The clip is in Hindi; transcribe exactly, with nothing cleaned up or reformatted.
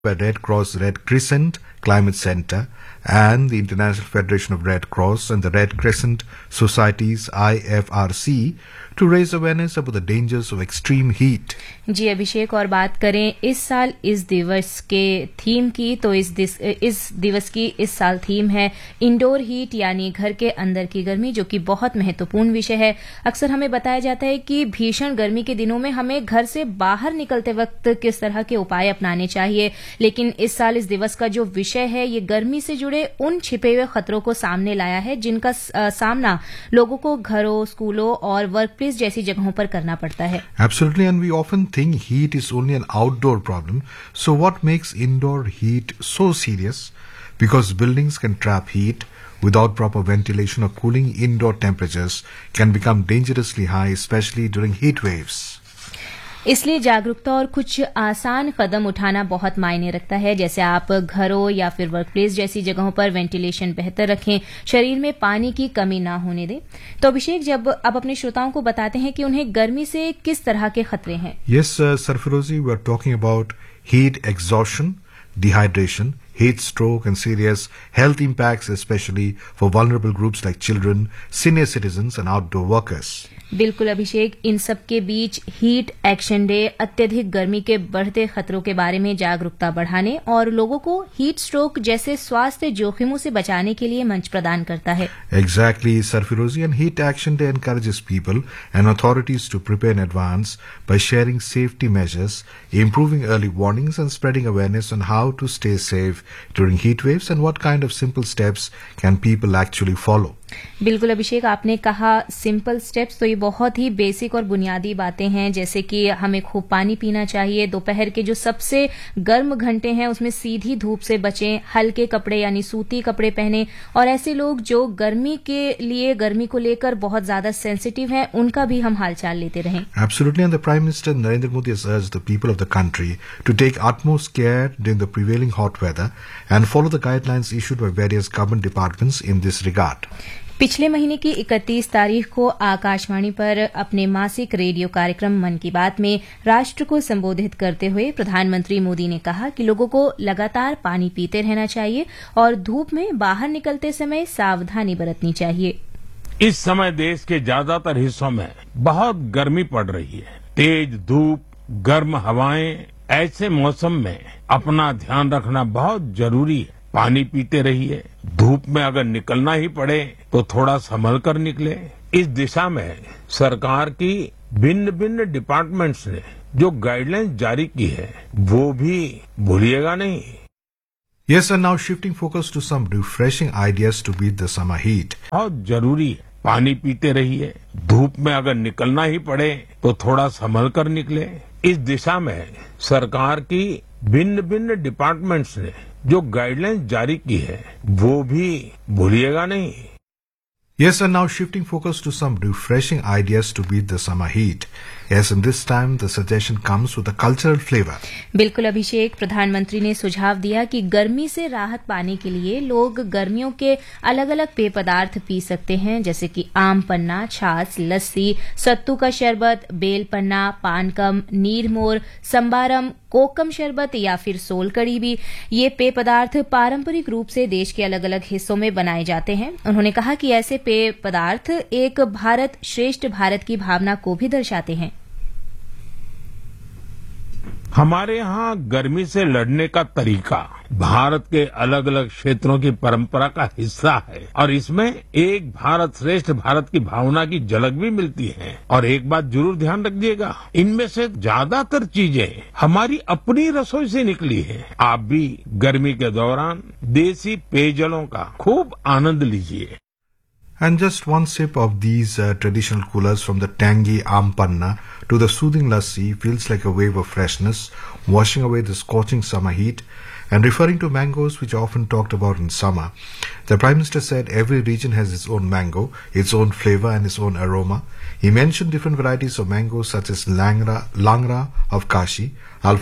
by Red Cross Red Crescent Climate Center and the International Federation of Red Cross and the Red Crescent Society's I F R C to raise awareness about the dangers of extreme heat. जी अभिषेक, और बात करें इस साल इस दिवस के थीम की, तो इस दिस, इस दिवस की इस साल थीम है इंडोर हीट, यानी घर के अंदर की गर्मी, जो कि बहुत महत्वपूर्ण विषय है। अक्सर हमें बताया जाता है कि भीषण गर्मी के दिनों में हमें घर से बाहर निकलते वक्त किस तरह के उपाय अपनाने चाहिए, लेकिन इस साल इस दिवस का जो विषय है ये गर्मी से जुड़े उन छिपे हुए खतरों को सामने लाया है जिनका सामना लोगों को घरों, स्कूलों और वर्क प्लेस जैसी जगहों पर करना पड़ता है। Absolutely, and we often think heat is only an outdoor problem. So what makes indoor heat so serious? Because buildings can trap heat. Without proper ventilation or cooling, indoor temperatures can become dangerously high, especially during heat waves. इसलिए जागरूकता और कुछ आसान कदम उठाना बहुत मायने रखता है, जैसे आप घरों या फिर वर्कप्लेस जैसी जगहों पर वेंटिलेशन बेहतर रखें, शरीर में पानी की कमी ना होने दें। तो अभिषेक, जब आप अपने श्रोताओं को बताते हैं कि उन्हें गर्मी से किस तरह के खतरे हैं। Yes, uh, Sarfarozi, we are talking about heat exhaustion, dehydration, heat stroke and serious health impacts, especially for vulnerable groups like children, senior citizens and outdoor workers. बिल्कुल अभिषेक, इन सब के बीच हीट एक्शन डे अत्यधिक गर्मी के बढ़ते खतरों के बारे में जागरूकता बढ़ाने और लोगों को हीट स्ट्रोक जैसे स्वास्थ्य जोखिमों से बचाने के लिए मंच प्रदान करता है। Exactly, Sarfirozi, and Heat Action Day encourages people and authorities to prepare in advance by sharing safety measures, improving early warnings and spreading awareness on how to stay safe during heat waves and what kind of simple steps can people actually follow. बिल्कुल अभिषेक, आपने कहा सिंपल स्टेप्स, तो ये बहुत ही बेसिक और बुनियादी बातें हैं, जैसे कि हमें खूब पानी पीना चाहिए, दोपहर के जो सबसे गर्म घंटे हैं उसमें सीधी धूप से बचें, हल्के कपड़े यानी सूती कपड़े पहनें, और ऐसे लोग जो गर्मी के लिए गर्मी को लेकर बहुत ज्यादा सेंसिटिव हैं उनका भी हम हालचाल लेते रहें। Absolutely, and the Prime Minister Narendra Modi has urged the people of the country to take utmost care during the prevailing hot weather and follow the guidelines issued by various government departments in this regard. पिछले महीने की इकतीस तारीख को आकाशवाणी पर अपने मासिक रेडियो कार्यक्रम मन की बात में राष्ट्र को संबोधित करते हुए प्रधानमंत्री मोदी ने कहा कि लोगों को लगातार पानी पीते रहना चाहिए और धूप में बाहर निकलते समय सावधानी बरतनी चाहिए। इस समय देश के ज्यादातर हिस्सों में बहुत गर्मी पड़ रही है। तेज धूप, गर्म हवाएं, ऐसे मौसम में अपना ध्यान रखना बहुत जरूरी है। पानी पीते रहिए। धूप में अगर निकलना ही पड़े तो थोड़ा संभल कर निकले। इस दिशा में सरकार की भिन्न भिन्न डिपार्टमेंट्स ने जो गाइडलाइंस जारी की है वो भी भूलिएगा नहीं। Yes, and now shifting focus to some refreshing ideas to beat the summer heat. बहुत जरूरी है। पानी पीते रहिए। धूप में अगर निकलना ही पड़े तो थोड़ा संभल कर निकले। इस दिशा में सरकार की भिन्न भिन्न डिपार्टमेंट्स ने जो गाइडलाइंस जारी की है वो भी भूलिएगा नहीं। Yes, and now shifting focus to some refreshing ideas to beat the summer heat. Yes, and this time the suggestion comes with a cultural flavor. बिल्कुल अभिषेक, प्रधानमंत्री ने सुझाव दिया कि गर्मी से राहत पाने के लिए लोग गर्मियों के अलग अलग पेय पदार्थ पी सकते हैं, जैसे कि आम पन्ना, छाछ, लस्सी, सत्तू का शरबत, बेल पन्ना, पानकम, नीरमोर, संबारम, कोकम शरबत या फिर सोल कड़ी भी। ये पेय पदार्थ पारंपरिक रूप से देश के अलग अलग हिस्सों में बनाए जाते हैं। उन्होंने कहा कि ऐसे पेय पदार्थ एक भारत श्रेष्ठ भारत की भावना को भी दर्शाते हैं। हमारे यहाँ गर्मी से लड़ने का तरीका भारत के अलग अलग क्षेत्रों की परंपरा का हिस्सा है और इसमें एक भारत श्रेष्ठ भारत की भावना की झलक भी मिलती है। और एक बात जरूर ध्यान रखिएगा, इनमें से ज्यादातर चीजें हमारी अपनी रसोई से निकली है। आप भी गर्मी के दौरान देसी पेयजलों का खूब आनंद लीजिए। And just one sip of these uh, traditional coolers, from the tangy aam panna to the soothing lassi, feels like a wave of freshness, washing away the scorching summer heat. And referring to mangoes, which are often talked about in summer, the Prime Minister said every region has its own mango, its own flavor and its own aroma. He mentioned different varieties of mangoes such as Langra, Langra of Kashi,